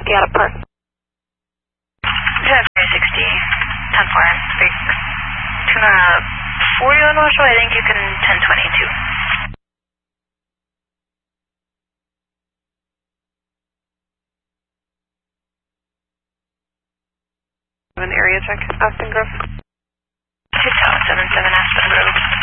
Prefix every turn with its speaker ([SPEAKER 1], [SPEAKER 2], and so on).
[SPEAKER 1] get out of park.
[SPEAKER 2] 360, 10-4, big tuna 40 on Marshall, I think you can 1022.
[SPEAKER 1] An area check, Aspen Grove.
[SPEAKER 2] 2777 Aspen Grove.